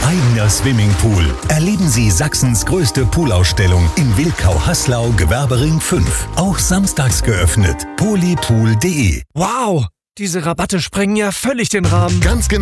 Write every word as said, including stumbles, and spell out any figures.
eigener Swimmingpool. Erleben Sie Sachsens größte Poolausstellung in Wilkau-Haslau, Gewerbering fünf. Auch samstags geöffnet. polypool punkt de. Wow, diese Rabatte sprengen ja völlig den Rahmen. Ganz genau.